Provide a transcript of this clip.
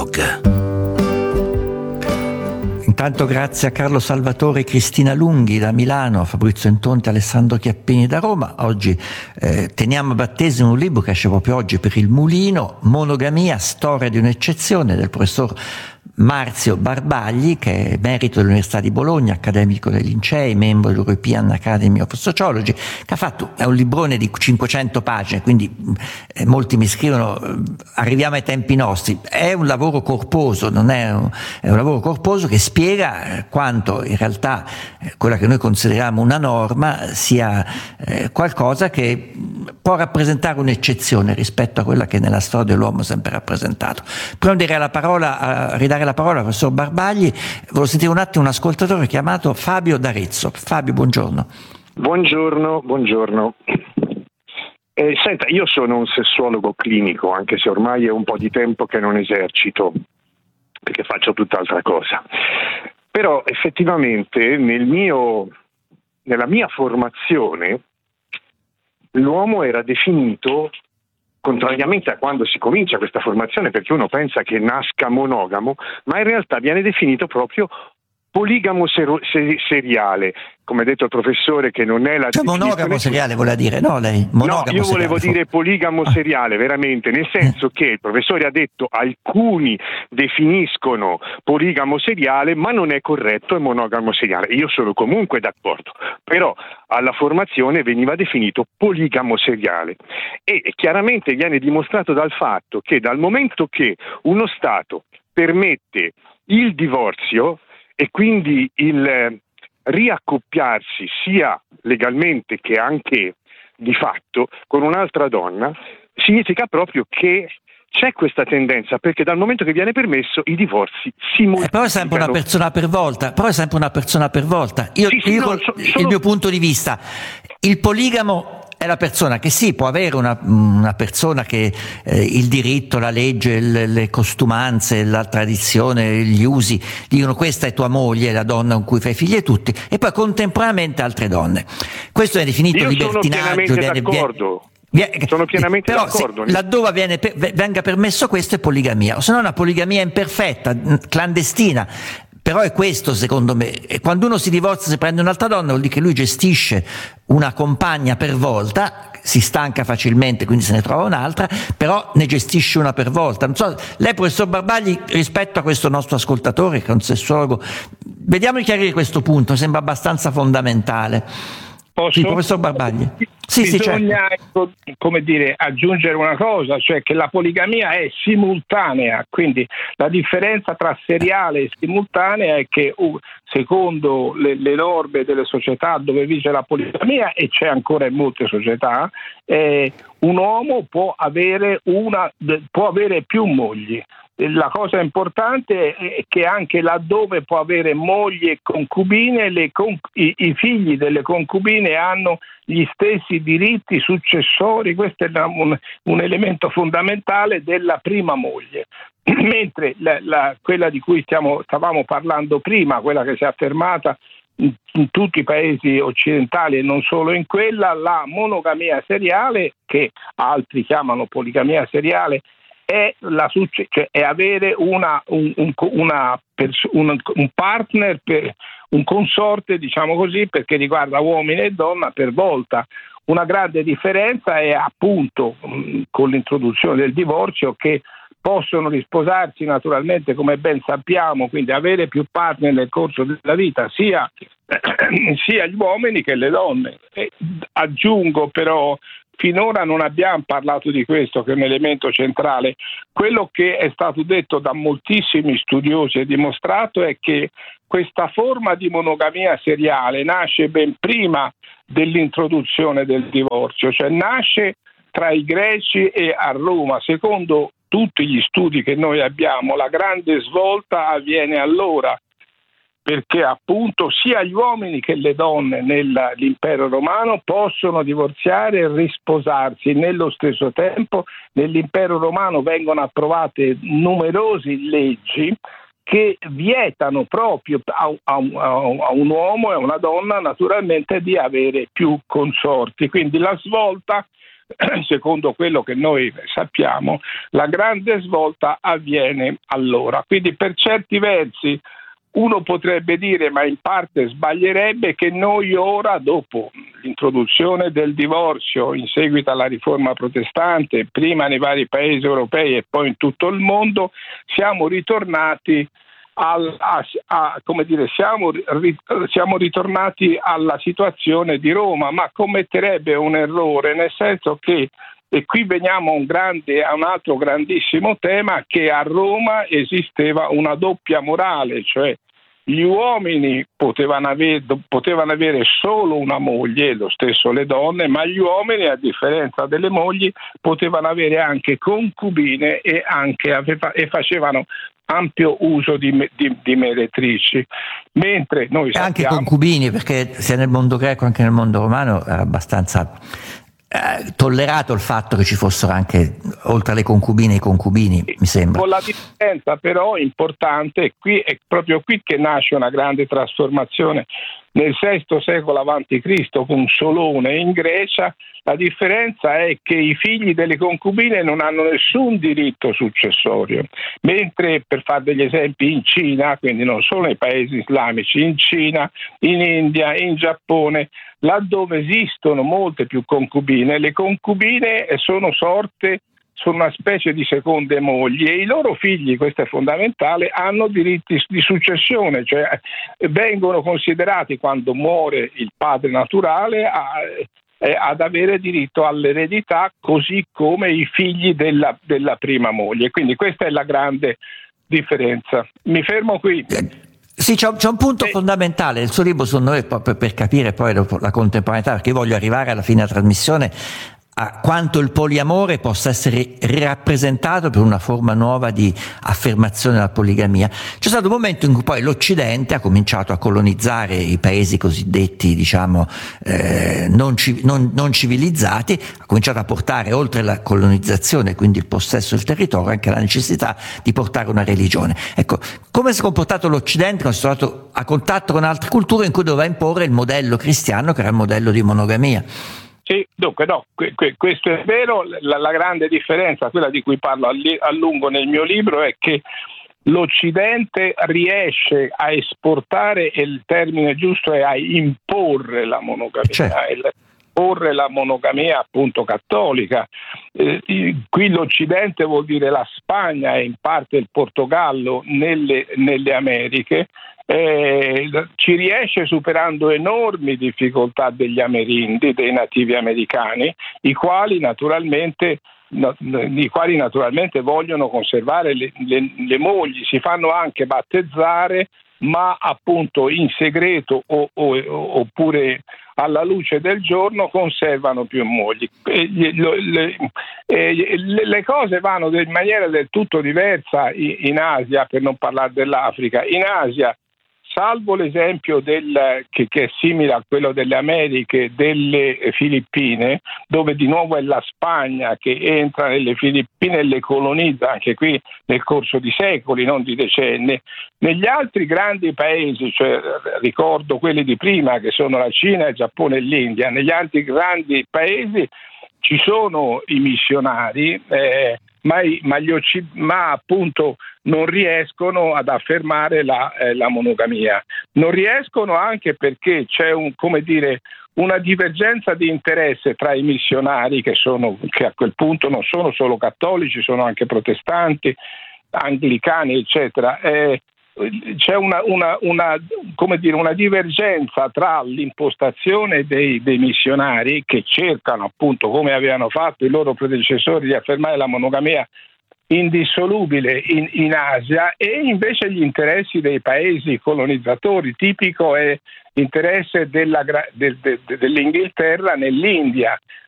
Blog. Intanto grazie a Carlo Salvatore e Cristina Lunghi da Milano, Fabrizio Intonti e Alessandro Chiappini da Roma. Oggi teniamo a battesimo un libro che esce proprio oggi per il Mulino, Monogamia, storia di un'eccezione, del professor Marzio Barbagli, che è emerito dell'Università di Bologna, accademico dei Lincei, membro dell'European Academy of Sociology, che ha fatto, è un librone di 500 pagine, quindi molti mi scrivono arriviamo ai tempi nostri. È un lavoro corposo, non è un lavoro corposo che spiega quanto in realtà quella che noi consideriamo una norma sia qualcosa che può rappresentare un'eccezione rispetto a quella che nella storia dell'uomo è sempre rappresentato. Prima di ridare la parola al professor Barbagli, volevo sentire un attimo un ascoltatore chiamato Fabio d'Arezzo. Fabio, buongiorno. Buongiorno. Senta, io sono un sessuologo clinico, anche se ormai è un po' di tempo che non esercito, perché faccio tutt'altra cosa. Però effettivamente nella mia formazione l'uomo era definito, contrariamente a quando si comincia questa formazione, perché uno pensa che nasca monogamo, ma in realtà viene definito proprio poligamo seriale, come ha detto il professore, che non è la monogamo seriale voleva dire, no lei? No, io volevo dire poligamo seriale, veramente, nel senso che il professore ha detto alcuni definiscono poligamo seriale, ma non è corretto, è monogamo seriale. Io sono comunque d'accordo, però alla formazione veniva definito poligamo seriale e chiaramente viene dimostrato dal fatto che dal momento che uno Stato permette il divorzio e quindi il riaccoppiarsi sia legalmente che anche di fatto con un'altra donna, significa proprio che c'è questa tendenza, perché dal momento che viene permesso i divorzi si moltiplicano. Però è sempre una persona per volta. Il mio punto di vista, il poligamo è la persona che sì, può avere una persona che il diritto, la legge, le costumanze, la tradizione, gli usi dicono questa è tua moglie, la donna con cui fai figli e tutti, e poi contemporaneamente altre donne. Questo è definito libertinaggio. Sono pienamente però d'accordo. Laddove venga permesso questo è poligamia, o se no una poligamia imperfetta, clandestina. Però è questo, secondo me, quando uno si divorzia, si prende un'altra donna, vuol dire che lui gestisce una compagna per volta, si stanca facilmente, quindi se ne trova un'altra, però ne gestisce una per volta. Non so, lei, professor Barbagli, rispetto a questo nostro ascoltatore, che è un sessuologo, vediamo di chiarire questo punto, mi sembra abbastanza fondamentale. Posso? Sì, professor Barbagli. Bisogna, certo. Aggiungere una cosa, cioè che la poligamia è simultanea, quindi la differenza tra seriale e simultanea è che secondo le norme delle società dove vige la poligamia, e c'è ancora in molte società, un uomo può avere più mogli. La cosa importante è che anche laddove può avere mogli e concubine, i figli delle concubine hanno gli stessi diritti successori. Questo è un elemento fondamentale della prima moglie. Mentre quella di cui stavamo parlando prima, quella che si è affermata in tutti i paesi occidentali e non solo in quella, la monogamia seriale, che altri chiamano poligamia seriale, è avere un partner, un consorte, diciamo così, perché riguarda uomini e donna per volta. Una grande differenza è appunto con l'introduzione del divorzio, che possono risposarsi naturalmente, come ben sappiamo, quindi avere più partner nel corso della vita, sia gli uomini che le donne. E aggiungo però, finora non abbiamo parlato di questo, che è un elemento centrale. Quello che è stato detto da moltissimi studiosi e dimostrato è che questa forma di monogamia seriale nasce ben prima dell'introduzione del divorzio, cioè nasce tra i greci e a Roma. Secondo tutti gli studi che noi abbiamo, la grande svolta avviene allora, perché appunto sia gli uomini che le donne nell'impero romano possono divorziare e risposarsi. Nello stesso tempo nell'impero romano vengono approvate numerose leggi che vietano proprio a un uomo e a una donna naturalmente di avere più consorti. Quindi la svolta secondo quello che noi sappiamo, la grande svolta avviene allora. Quindi per certi versi uno potrebbe dire, ma in parte sbaglierebbe, che noi ora, dopo l'introduzione del divorzio in seguito alla riforma protestante, prima nei vari paesi europei e poi in tutto il mondo, siamo ritornati siamo ritornati alla situazione di Roma, ma commetterebbe un errore, nel senso che, e qui veniamo a un altro grandissimo tema, che a Roma esisteva una doppia morale, cioè gli uomini potevano avere solo una moglie, lo stesso le donne, ma gli uomini, a differenza delle mogli, potevano avere anche concubine e facevano ampio uso di meretrici, mentre noi sappiamo, anche concubini, perché sia nel mondo greco che nel mondo romano era abbastanza tollerato il fatto che ci fossero anche, oltre alle concubine, i concubini, mi sembra. Con la differenza però importante, è proprio qui che nasce una grande trasformazione. Nel VI secolo a.C. con Solone in Grecia, la differenza è che i figli delle concubine non hanno nessun diritto successorio, mentre, per fare degli esempi, in Cina, quindi non solo nei paesi islamici, in Cina, in India, in Giappone, laddove esistono molte più concubine, le concubine sono una specie di seconde mogli e i loro figli, questo è fondamentale, hanno diritti di successione, cioè vengono considerati, quando muore il padre naturale, ad avere diritto all'eredità, così come i figli della prima moglie. Quindi questa è la grande differenza. Mi fermo qui. Sì, c'è un punto fondamentale nel suo libro, secondo me, per capire poi dopo la contemporaneità, perché voglio arrivare alla fine della trasmissione a quanto il poliamore possa essere rappresentato per una forma nuova di affermazione della poligamia. C'è stato un momento in cui poi l'Occidente ha cominciato a colonizzare i paesi cosiddetti, diciamo, non civilizzati, ha cominciato a portare, oltre la colonizzazione, quindi il possesso del territorio, anche la necessità di portare una religione. Ecco, come si è comportato l'Occidente quando si è trovato a contatto con altre culture in cui doveva imporre il modello cristiano, che era il modello di monogamia? Sì, dunque no, questo è vero. La grande differenza, quella di cui parlo a lungo nel mio libro, è che l'Occidente riesce a esportare, e il termine giusto è a imporre la monogamia, imporre la monogamia appunto cattolica. Qui l'Occidente vuol dire la Spagna e in parte il Portogallo nelle Americhe. Ci riesce superando enormi difficoltà degli amerindi, dei nativi americani, i quali naturalmente vogliono conservare le mogli, si fanno anche battezzare, ma appunto in segreto oppure alla luce del giorno conservano più mogli. Le cose vanno in maniera del tutto diversa in Asia, per non parlare dell'Africa. In Asia, salvo l'esempio che è simile a quello delle Americhe, delle Filippine, dove di nuovo è la Spagna che entra nelle Filippine e le colonizza, anche qui nel corso di secoli, non di decenni. Negli altri grandi paesi, cioè ricordo quelli di prima, che sono la Cina, il Giappone e l'India, negli altri grandi paesi ci sono i missionari, ma appunto non riescono ad affermare la monogamia. Non riescono anche perché c'è una divergenza di interesse tra i missionari, che a quel punto non sono solo cattolici, sono anche protestanti, anglicani, eccetera. C'è una divergenza tra l'impostazione dei missionari, che cercano appunto, come avevano fatto i loro predecessori, di affermare la monogamia indissolubile in Asia, e invece gli interessi dei paesi colonizzatori. Tipico è l'interesse dell'Inghilterra nell'India,